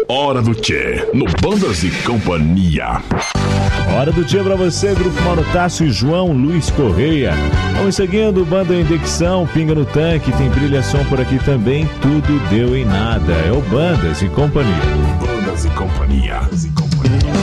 Hora do Tchê, no Bandas e Companhia. Hora do Tchê pra você, Grupo Mauro Tássio e João Luiz Correia. Vamos seguindo, Banda Indexão, Pinga no Tanque, tem Brilha Som por aqui também, Tudo Deu em Nada. É o Bandas e Companhia. Bandas e Companhia.